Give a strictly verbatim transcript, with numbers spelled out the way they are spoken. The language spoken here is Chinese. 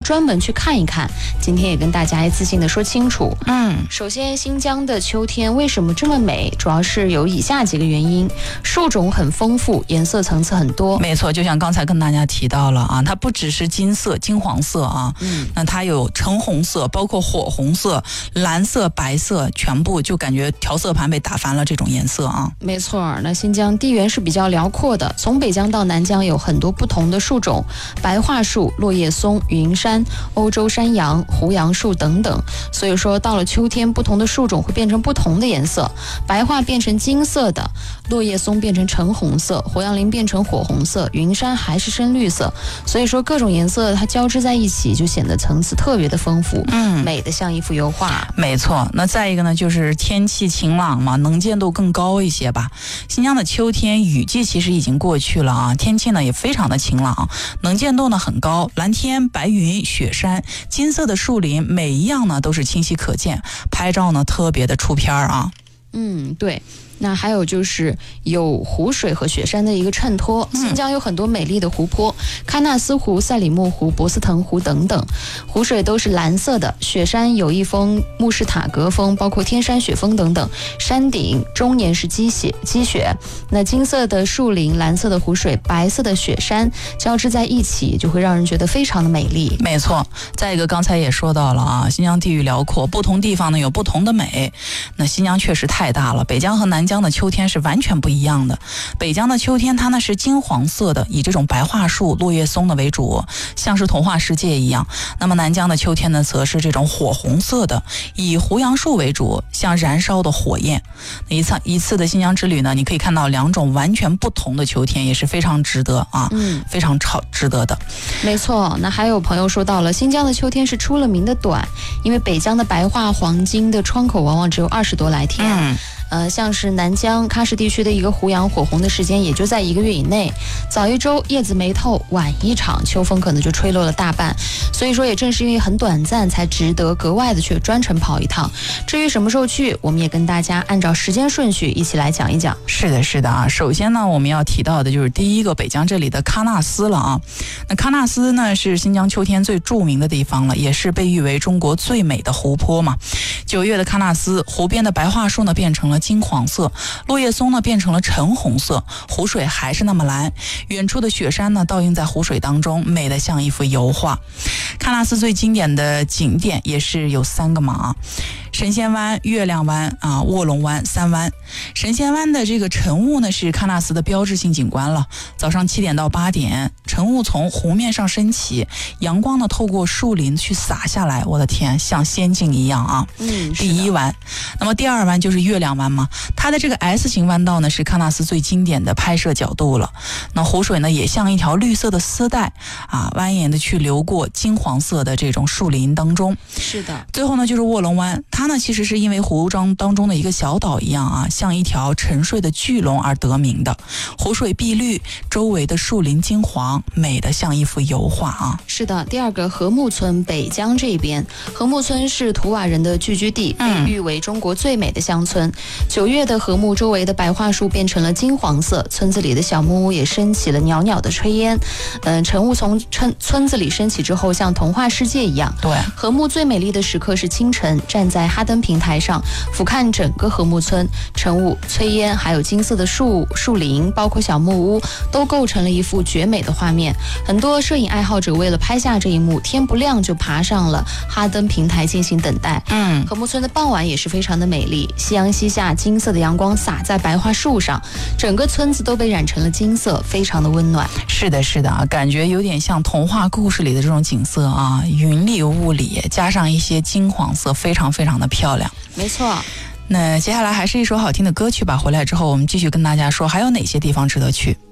专门去看一看。今天也跟大家一次性的说清楚。 嗯， 首先，新疆的秋天为什么这么美？主要是有以下几个原因：树种很丰富，颜色层次很多。 没错，就像刚才跟大家提到了啊，它不只是金色、金黄色啊，嗯，那它有橙红色，包括火红色、蓝色、白色，全部就感觉调色盘被打翻了这种颜色啊。 没错，那新疆地缘是比较辽阔的，从北疆到南疆有很多不同的树种，白桦树、落叶松、云杉、欧洲山杨、胡杨树等等。所以说到了秋天，不同的树种会变成不同的颜色，白桦变成金色的，落叶松变成橙红色，胡杨林变成火红色，云杉还是深绿色。所以说各种颜色它交织在一起，就显得层次特别的丰富，嗯，美的像一幅油画。 没错，那再一个呢，就是天气晴朗嘛，能见度更高一些吧。新疆的秋天雨季其实已经过去了啊，天气呢也非常的晴朗，能见度呢很高，蓝天白云雪山金色的树林，每一样呢都是清晰可见，拍照呢特别的出片啊。 嗯，对。那还有就是有湖水和雪山的一个衬托，新疆有很多美丽的湖泊，喀纳斯湖、赛里木湖、博斯腾湖等等，湖水都是蓝色的，雪山有一峰、慕士塔格峰，包括天山雪峰等等，山顶终年是积雪积雪。那金色的树林、蓝色的湖水、白色的雪山交织在一起，就会让人觉得非常的美丽。 没错，再一个刚才也说到了啊，新疆地域辽阔，不同地方呢有不同的美。那新疆确实太大了，北疆和南疆的秋天是完全不一样的。北疆的秋天它呢是金黄色的，以这种白桦树、落叶松的为主，像是童话世界一样。那么南疆的秋天呢则是这种火红色的，以胡杨树为主，像燃烧的火焰。一次一次的新疆之旅呢，你可以看到两种完全不同的秋天，也是非常值得啊，嗯，非常超值得的。 没错，那还有朋友说到了新疆的秋天是出了名的短，因为北疆的白桦黄金的窗口往往只有二十多来天。嗯呃，像是南疆喀什地区的一个胡杨火红的时间也就在一个月以内，早一周叶子没透，晚一场秋风可能就吹落了大半。所以说也正是因为很短暂，才值得格外的去专程跑一趟。至于什么时候去，我们也跟大家按照时间顺序一起来讲一讲。 是的是的啊，首先呢我们要提到的就是第一个北疆这里的喀纳斯了啊。那喀纳斯呢是新疆秋天最著名的地方了，也是被誉为中国最美的湖泊嘛。九月的喀纳斯湖边的白桦树呢变成了金黄色，落叶松呢变成了橙红色，湖水还是那么蓝，远处的雪山呢倒映在湖水当中，美得像一幅油画。喀纳斯最经典的景点也是有三个嘛啊，神仙湾、月亮湾啊、卧龙湾三湾。神仙湾的这个晨雾呢是喀纳斯的标志性景观了，早上七点到八点，晨雾从湖面上升起，阳光呢透过树林去洒下来，我的天，像仙境一样啊。 嗯， 第一湾。那么第二湾就是月亮湾嘛，它的这个 S 型弯道呢是喀纳斯最经典的拍摄角度了。那湖水呢也像一条绿色的丝带啊，蜿蜒的去流过金黄色的这种树林当中。 是的。 最后呢就是卧龙湾，它呢其实是因为湖中当中的一个小岛一样啊，像一条沉睡的巨龙而得名的。湖水碧绿，周围的树林金黄，美得像一幅油画啊。 是的。第二个禾木村，北疆这边，禾木村是图瓦人的聚居地，被誉为中国最美的乡村。九月的禾木周围的白桦树变成了金黄色，村子里的小木屋也升起了袅袅的炊烟。嗯，晨雾从村村子里升起之后，像童话世界一样。 对， 禾木最美丽的时刻是清晨，站在哈登平台上，俯瞰整个禾木村，晨雾、炊烟，还有金色的树树林，包括小木屋，都构成了一幅绝美的画面。很多摄影爱好者为了拍下这一幕，天不亮就爬上了哈登平台进行等待。嗯，禾木村的傍晚也是非常的美丽，夕阳西下，金色的阳光洒在白桦树上，整个村子都被染成了金色，非常的温暖。 是的是的啊，感觉有点像童话故事里的这种景色啊，云里雾里加上一些金黄色，非常非常的漂亮。 没错。 那接下来还是一首好听的歌曲吧，回来之后我们继续跟大家说还有哪些地方值得去。